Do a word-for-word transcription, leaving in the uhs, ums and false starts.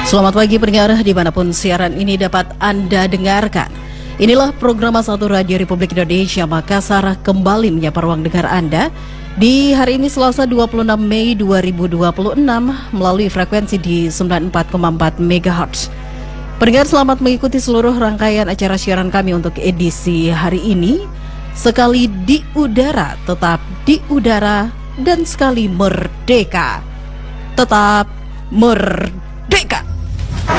Selamat pagi pendengar dimanapun siaran ini dapat Anda dengarkan. Inilah program satu Radio Republik Indonesia Makassar kembali menyapa ruang dengar Anda di hari ini Selasa dua puluh enam Mei dua ribu dua puluh enam melalui frekuensi di sembilan puluh empat koma empat megahertz. Pendengar selamat mengikuti seluruh rangkaian acara siaran kami untuk edisi hari ini. Sekali di udara, tetap di udara, dan sekali merdeka, tetap merdeka.